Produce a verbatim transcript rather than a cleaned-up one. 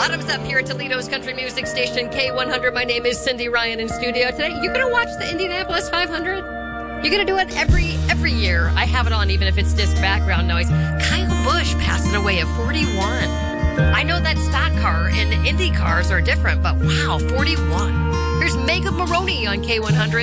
Bottoms up here at Toledo's country music station, K one hundred. My name is Cindy Ryan in studio today. You're going to watch the Indianapolis five hundred? You're going to do it every every year. I have it on, even if it's just background noise. Kyle Busch passing away at forty-one. I know that stock car and Indy cars are different, but wow, forty-one. Here's Megan Maroney on K one hundred.